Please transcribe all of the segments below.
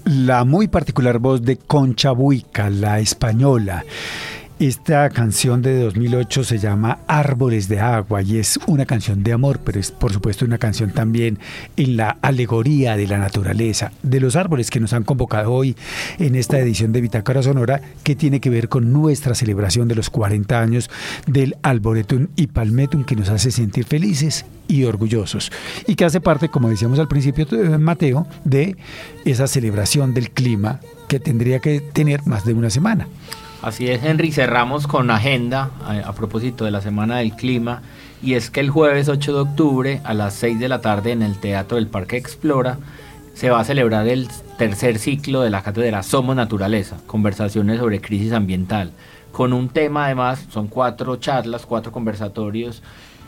la muy particular voz de Concha Buica, la española. Esta canción de 2008 se llama Árboles de Agua y es una canción de amor, pero es por supuesto una canción también en la alegoría de la naturaleza, de los árboles que nos han convocado hoy en esta edición de Bitácora Sonora, que tiene que ver con nuestra celebración de los 40 años del Arboretum y Palmetum, que nos hace sentir felices y orgullosos, y que hace parte, como decíamos al principio, Mateo, de esa celebración del clima que tendría que tener más de una semana. Así es, Henry, cerramos con agenda a propósito de la Semana del Clima, y es que el jueves 8 de octubre a las 6 de la tarde en el Teatro del Parque Explora se va a celebrar el tercer ciclo de la cátedra Somos Naturaleza, conversaciones sobre crisis ambiental, con un tema además, son 4 charlas, 4 conversatorios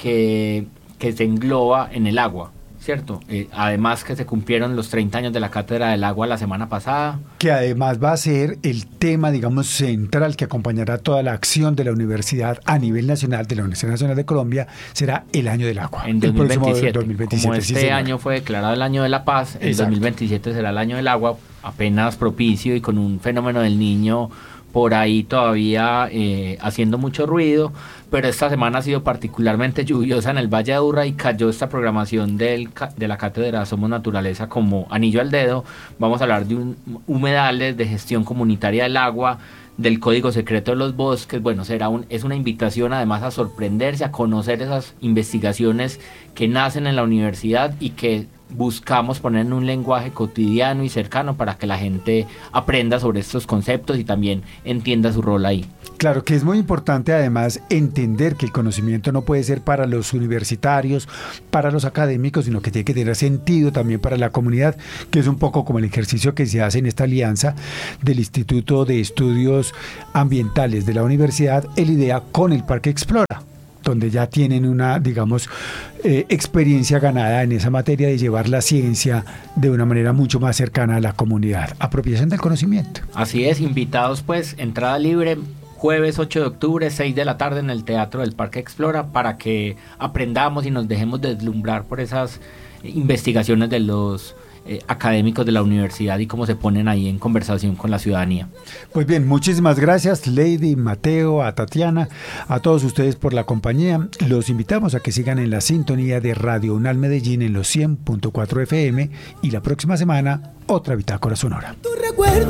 que se engloba en el agua, ¿cierto? Además que se cumplieron los 30 años de la Cátedra del Agua la semana pasada. Que además va a ser el tema, digamos, central que acompañará toda la acción de la universidad a nivel nacional, de la Universidad Nacional de Colombia, será el Año del Agua. En 2027. 2027. Como este año fue declarado el Año de la Paz, el 2027 será el Año del Agua, apenas propicio y con un fenómeno del Niño por ahí todavía haciendo mucho ruido, pero esta semana ha sido particularmente lluviosa en el Valle de Aburrá y cayó esta programación de la Cátedra Somos Naturaleza como anillo al dedo. Vamos a hablar de humedales, de gestión comunitaria del agua, del Código Secreto de los Bosques. Bueno, es una invitación además a sorprenderse, a conocer esas investigaciones que nacen en la universidad y que buscamos poner en un lenguaje cotidiano y cercano para que la gente aprenda sobre estos conceptos y también entienda su rol ahí. Claro que es muy importante además entender que el conocimiento no puede ser para los universitarios, para los académicos, sino que tiene que tener sentido también para la comunidad, que es un poco como el ejercicio que se hace en esta alianza del Instituto de Estudios Ambientales de la Universidad, el IDEA, con el Parque Explora, donde ya tienen una, digamos, experiencia ganada en esa materia de llevar la ciencia de una manera mucho más cercana a la comunidad. Apropiación del conocimiento. Así es, invitados pues, entrada libre, jueves 8 de octubre, 6 de la tarde en el Teatro del Parque Explora, para que aprendamos y nos dejemos deslumbrar por esas investigaciones de los académicos de la universidad y cómo se ponen ahí en conversación con la ciudadanía. Pues bien, muchísimas gracias Lady, Mateo, a Tatiana, a todos ustedes por la compañía. Los invitamos a que sigan en la sintonía de Radio UNAL Medellín en los 100.4 FM y la próxima semana otra Bitácora Sonora. Tu recuerdo